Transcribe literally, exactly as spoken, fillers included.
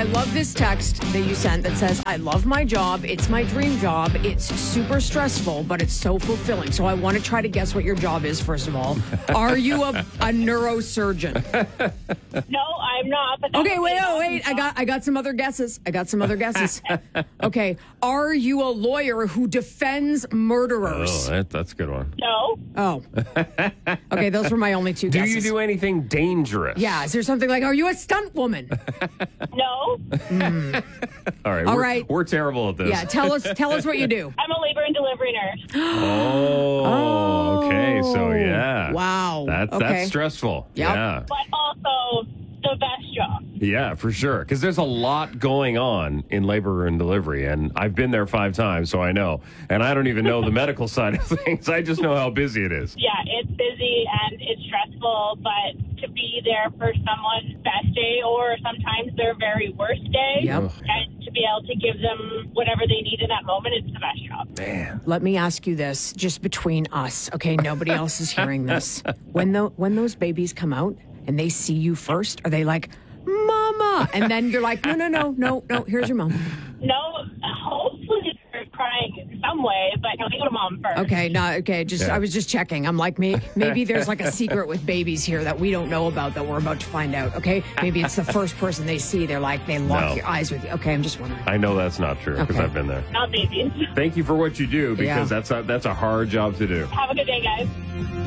love this text that you sent that says, I love my job. It's my dream job. It's super stressful, but it's so fulfilling. So I want to try to guess what your job is, first of all. Are you a, a neurosurgeon? No, I'm not. But Okay, wait, oh, wait. I got I got some other guesses. I got some other guesses. Okay. Are you a lawyer who defends murderers? Oh, that, that's a good one. No. Oh. Okay, those were my only two Do guesses. you do anything dangerous? Yeah, is there something like, are you a stunt woman? No. Mm. All right. All we're, right. We're terrible at this. Yeah, tell us tell us what you do. I'm a labor and delivery nurse. Oh, okay. So, yeah. Wow. That's, Okay. that's stressful. Yep. Yeah. But also the best job. Yeah, for sure. Because there's a lot going on in labor and delivery. And I've been there five times, so I know. And I don't even know the medical side of things. I just know how busy it is. Yeah, it's busy and it's stressful, but to be there for someone's best day or sometimes their very worst day, Yep. and to be able to give them whatever they need in that moment, it's the best job. Man. Let me ask you this, just between us, okay? Nobody else is hearing this. When the when those babies come out and they see you first, are they like, Mama? And then you're like, no, no, no, no, no, here's your mom. No, hopefully they're crying in some way, but no, they go to mom first. Okay, no, okay, just Yeah. I was just checking. I'm like, may, maybe there's like a secret with babies here that we don't know about that we're about to find out, okay? Maybe it's the first person they see. They're like, they lock No. your eyes with you. Okay, I'm just wondering. I know that's not true because Okay. I've been there. Not babies. Thank you for what you do because Yeah. that's a, that's a hard job to do. Have a good day, guys.